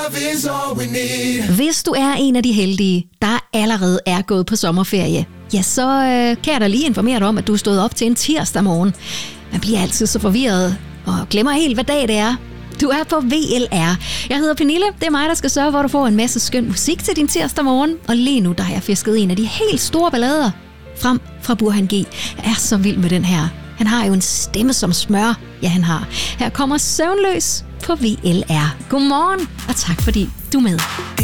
Hvis du er en af de heldige, der allerede er gået på sommerferie, ja, så kan jeg da lige informere dig om, at du er stået op til en tirsdag morgen. Man bliver altid så forvirret og glemmer helt, hvad dag det er. Du er på VLR. Jeg hedder Pernille. Det er mig, der skal sørge for, at du får en masse skøn musik til din tirsdag morgen. Og lige nu, der har jeg fisket en af de helt store ballader frem fra Burhan G. Jeg er så vild med den her. Han har jo en stemme som smør. Ja, han har. Her kommer Søvnløs på VLR. Godmorgen, og tak fordi du er med.